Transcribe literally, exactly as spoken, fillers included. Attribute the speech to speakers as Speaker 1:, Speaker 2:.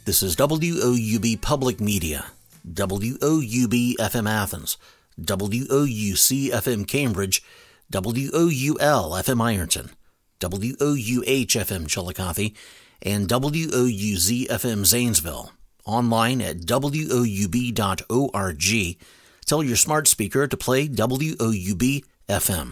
Speaker 1: This is W O U B Public Media, W O U B F M Athens, W O U C F M Cambridge, W O U L F M Ironton, W O U H F M Chillicothe, and W O U Z F M Zanesville. Online at W O U B dot org. Tell your smart speaker to play W O U B F M.